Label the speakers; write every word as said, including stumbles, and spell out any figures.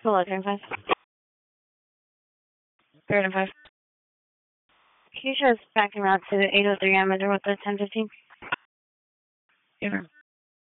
Speaker 1: Hello, ten five. Third and five. Keisha's backing out to the eight oh three amateur with the ten fifteen. Give her.